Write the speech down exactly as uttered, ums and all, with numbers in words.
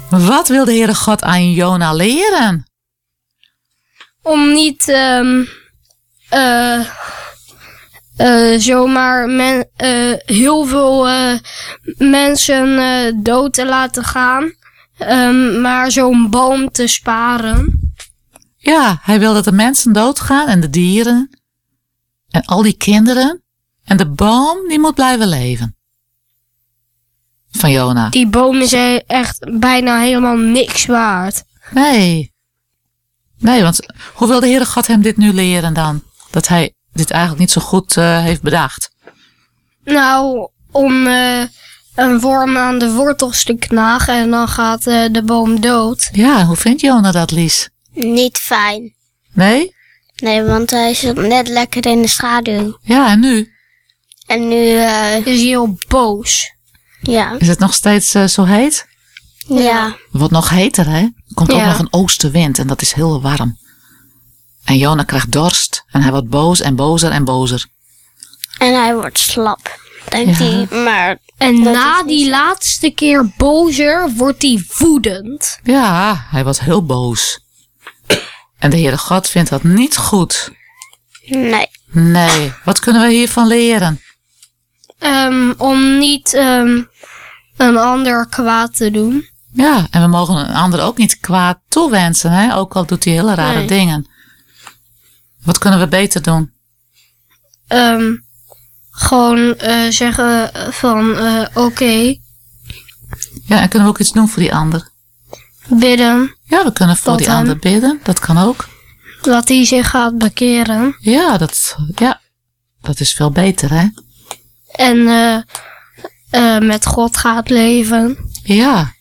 Wat wil de Heere God aan Jona leren? Om niet um, uh, uh, zomaar men, uh, heel veel uh, mensen uh, dood te laten gaan. Um, maar zo'n boom te sparen. Ja, hij wil dat de mensen doodgaan en de dieren. En al die kinderen. En de boom, die moet blijven leven. Van Jona. Die boom is echt bijna helemaal niks waard. Nee. Nee, want hoe wil de Heere God hem dit nu leren dan? Dat hij dit eigenlijk niet zo goed uh, heeft bedacht. Nou, om uh, een worm aan de wortels te knagen en dan gaat uh, de boom dood. Ja, hoe vindt Jona dat, Lies? Niet fijn. Nee? Nee, want hij zit net lekker in de schaduw. Ja, en nu? En nu uh, is hij heel boos. Ja. Is het nog steeds uh, zo heet? Ja. Het wordt nog heter, hè? Er komt ja. ook nog een oostenwind en dat is heel warm. En Jona krijgt dorst en hij wordt boos en bozer en bozer. En hij wordt slap, denkt ja. hij. Maar en na die zo. laatste keer bozer wordt hij woedend. Ja, hij wordt heel boos. En de Heere God vindt dat niet goed. Nee. Nee, wat kunnen we hiervan leren? Um, om niet um, een ander kwaad te doen. Ja, en we mogen een ander ook niet kwaad toewensen, hè? Ook al doet hij hele rare nee. dingen. Wat kunnen we beter doen? Um, gewoon uh, zeggen van uh, oké. Okay. Ja, en kunnen we ook iets doen voor die ander? Bidden. Ja, we kunnen voor die hem. ander bidden. Dat kan ook. Dat hij zich gaat bekeren. Ja, dat, ja, dat is veel beter, hè? En uh, uh, met God gaat leven. Ja.